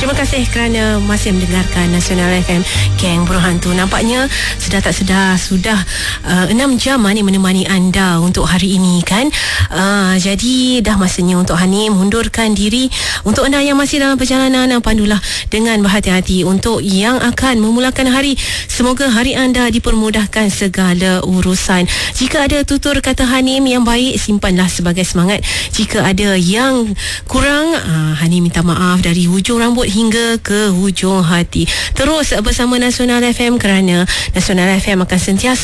Terima kasih kerana masih mendengarkan Nasional FM, Geng Burung Hantu. Nampaknya sedar tak sedar sudah 6 jam Hani menemani anda untuk hari ini kan. Jadi dah masanya untuk Hani mundurkan diri. Untuk anda yang masih dalam perjalanan, pandulah dengan berhati-hati. Untuk yang akan memulakan hari, semoga hari anda dipermudahkan segala urusan. Jika ada tutur kata Hanim yang baik, simpanlah sebagai semangat. Jika ada yang kurang, Hanim minta maaf dari hujung rambut hingga ke hujung hati. Terus bersama Nasional FM kerana Nasional FM akan sentiasa